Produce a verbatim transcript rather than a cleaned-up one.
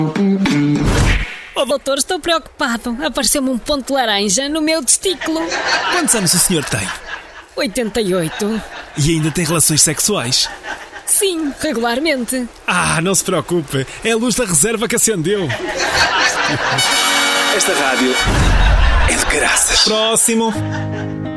Oh, doutor, estou preocupado. Apareceu-me um ponto de laranja no meu testículo. Quantos anos o senhor tem? oitenta e oito. E ainda tem relações sexuais? Sim, regularmente. Ah, não se preocupe. É a luz da reserva que acendeu. Esta rádio é de caraças. Próximo.